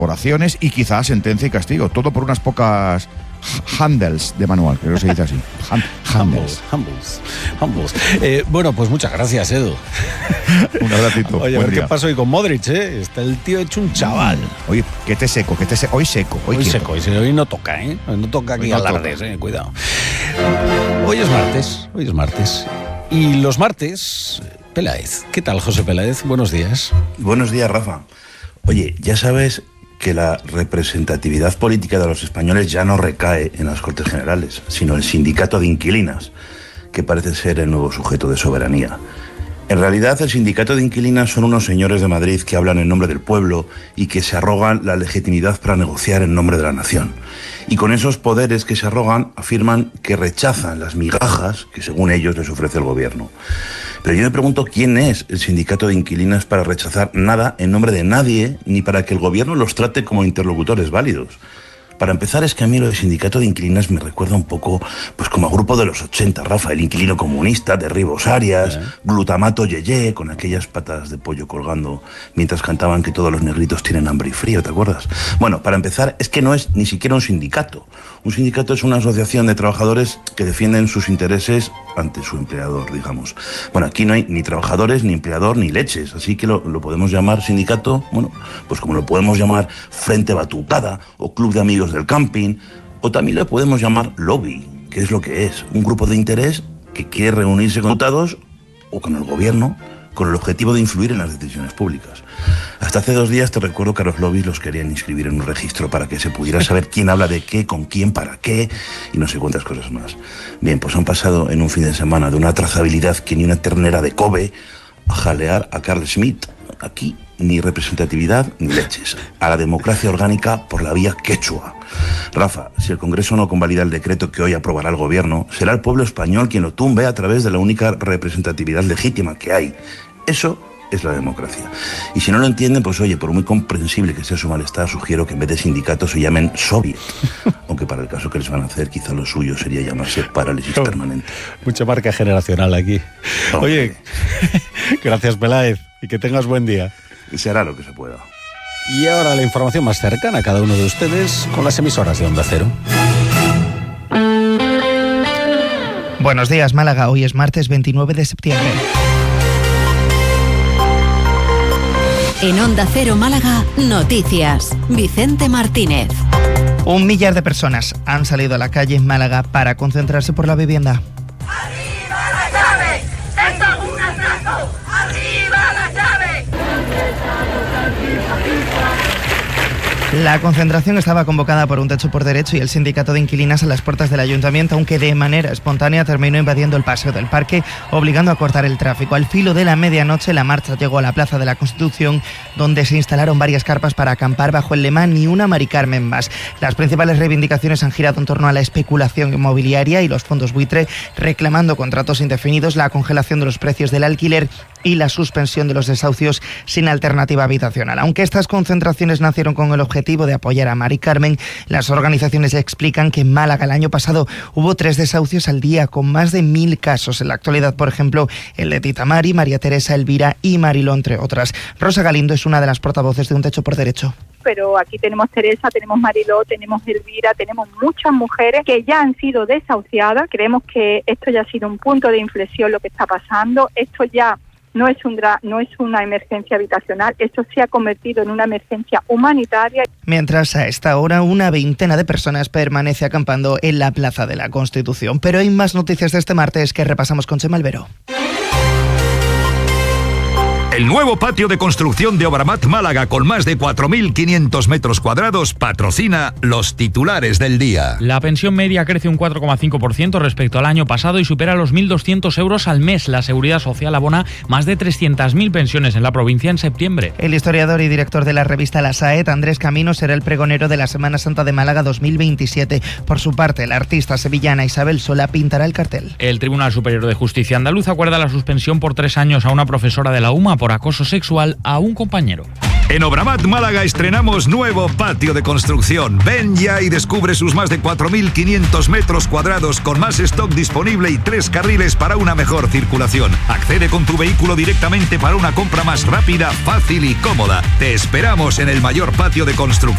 oraciones y quizás sentencia y castigo. Todo por unas pocas handles de manual, creo que se dice así. Handles. Humbles. Bueno, pues muchas gracias, Edu. Un abracito. Oye, a ver qué pasó hoy con Modric, ¿eh? Está el tío hecho un chaval. Oye, que te seco. Hoy seco. Hoy seco. Hoy no toca, ¿eh? No toca aquí alardes, cuidado. Hoy es martes. Y los martes, Peláez. ¿Qué tal, José Peláez? Buenos días. Buenos días, Rafa. Oye, ya sabes que la representatividad política de los españoles ya no recae en las Cortes Generales, sino el sindicato de inquilinas, que parece ser el nuevo sujeto de soberanía. En realidad, el sindicato de inquilinas son unos señores de Madrid que hablan en nombre del pueblo y que se arrogan la legitimidad para negociar en nombre de la nación. Y con esos poderes que se arrogan, afirman que rechazan las migajas que, según ellos, les ofrece el gobierno. Pero yo me pregunto quién es el sindicato de inquilinas para rechazar nada en nombre de nadie, ni para que el gobierno los trate como interlocutores válidos. Para empezar, es que a mí lo del sindicato de inquilinas me recuerda un poco pues como a grupo de los 80, Rafa, el inquilino comunista, Derribos Arias, Glutamato Yeye, con aquellas patas de pollo colgando mientras cantaban que todos los negritos tienen hambre y frío, ¿te acuerdas? Bueno, para empezar, es que no es ni siquiera un sindicato. Un sindicato es una asociación de trabajadores que defienden sus intereses ante su empleador, digamos. Bueno, aquí no hay ni trabajadores, ni empleador, ni leches, así que lo podemos llamar sindicato, bueno, pues como lo podemos llamar Frente Batucada o Club de Amigos del Camping, o también lo podemos llamar lobby, que es lo que es, un grupo de interés que quiere reunirse con diputados o con el gobierno con el objetivo de influir en las decisiones públicas. Hasta hace 2 días te recuerdo que a los lobbies los querían inscribir en un registro para que se pudiera saber quién habla de qué, con quién, para qué y no sé cuántas cosas más. Bien, pues han pasado en un fin de semana de una trazabilidad que ni una ternera de Kobe a jalear a Carl Schmitt. Aquí ni representatividad ni leches. A la democracia orgánica por la vía quechua. Rafa, si el Congreso no convalida el decreto que hoy aprobará el Gobierno, será el pueblo español quien lo tumbe a través de la única representatividad legítima que hay. Eso es la democracia. Y si no lo entienden, pues oye, por muy comprensible que sea su malestar, sugiero que en vez de sindicatos se llamen soviet. Aunque para el caso que les van a hacer, quizá lo suyo sería llamarse parálisis permanente. Mucha marca generacional aquí. Oye, gracias, Peláez, y que tengas buen día. Se hará lo que se pueda. Y ahora la información más cercana a cada uno de ustedes con las emisoras de Onda Cero. Buenos días, Málaga. Hoy es martes 29 de septiembre. En Onda Cero Málaga, noticias. Vicente Martínez. 1 millar de personas han salido a la calle en Málaga para concentrarse por la vivienda. ¡Arriba la llave! ¡Esto es un atraco! ¡Arriba la llave! La concentración estaba convocada por Un Techo por Derecho y el sindicato de inquilinas a las puertas del ayuntamiento, aunque de manera espontánea terminó invadiendo el paseo del parque, obligando a cortar el tráfico. Al filo de la medianoche, la marcha llegó a la Plaza de la Constitución, donde se instalaron varias carpas para acampar bajo el lema "Ni una Mari Carmen más". Las principales reivindicaciones han girado en torno a la especulación inmobiliaria y los fondos buitre, reclamando contratos indefinidos, la congelación de los precios del alquiler y la suspensión de los desahucios sin alternativa habitacional. Aunque estas concentraciones nacieron con el objetivo de apoyar a Mari Carmen, las organizaciones explican que en Málaga el año pasado hubo 3 desahucios al día, con más de 1000 casos. En la actualidad, por ejemplo, el de Tita Mari, María Teresa, Elvira y Mariló, entre otras. Rosa Galindo es una de las portavoces de Un Techo por Derecho. Pero aquí tenemos Teresa, tenemos Mariló, tenemos Elvira, tenemos muchas mujeres que ya han sido desahuciadas. Creemos que esto ya ha sido un punto de inflexión lo que está pasando. Esto ya no es una emergencia habitacional, esto se ha convertido en una emergencia humanitaria. Mientras a esta hora una veintena de personas permanece acampando en la Plaza de la Constitución. Pero hay más noticias de este martes que repasamos con Chema Albero. El nuevo patio de construcción de Obramat Málaga, con más de 4.500 metros cuadrados, patrocina los titulares del día. La pensión media crece un 4,5% respecto al año pasado y supera los 1.200 euros al mes. La Seguridad Social abona más de 300.000 pensiones en la provincia en septiembre. El historiador y director de la revista La Saet, Andrés Camino, será el pregonero de la Semana Santa de Málaga 2027. Por su parte, la artista sevillana Isabel Sola pintará el cartel. El Tribunal Superior de Justicia andaluz acuerda la suspensión por 3 años a una profesora de la UMA por acoso sexual a un compañero. En Obramat Málaga estrenamos nuevo patio de construcción. Ven ya y descubre sus más de 4.500 metros cuadrados con más stock disponible y 3 carriles para una mejor circulación. Accede con tu vehículo directamente para una compra más rápida, fácil y cómoda. Te esperamos en el mayor patio de construcción